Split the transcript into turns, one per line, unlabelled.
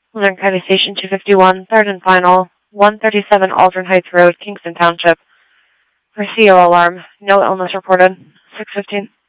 Luzerne County Station 251, third and final, 137 Aldrin Heights Road, Kingston Township. For CO alarm, no illness reported. 6:15.